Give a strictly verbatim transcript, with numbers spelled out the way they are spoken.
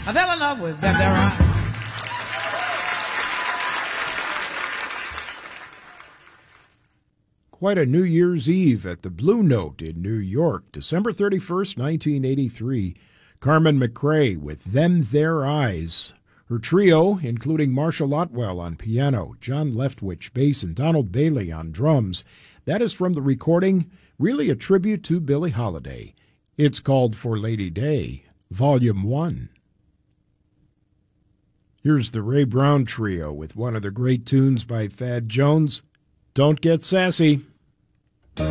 I fell in love with them, their eyes. Quite a New Year's Eve at the Blue Note in New York, December thirty-first, nineteen eighty-three. Carmen McRae with Them Their Eyes. Her trio, including Marshall Otwell on piano, John Leftwich bass, and Donald Bailey on drums. That is from the recording, really a tribute to Billie Holiday. It's called For Lady Day, Volume one. Here's the Ray Brown Trio with one of the great tunes by Thad Jones, Don't Get Sassy.